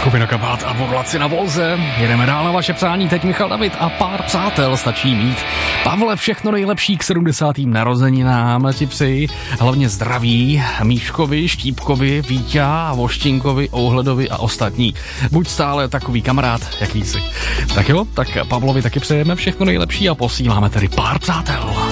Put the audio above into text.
Skupina Kabát a Borlaci na Volze. Jedeme dál na vaše přání, teď Michal David a pár přátel stačí mít. Pavle, všechno nejlepší k 70. narozeninám ti přeji. Hlavně zdraví Míškovi, Štípkovi, Víťa, Voštinkovi, Ouhledovi a ostatní. Buď stále takový kamarád, jaký jsi. Tak jo, tak Pavlovi taky přejeme všechno nejlepší a posíláme tedy pár přátel.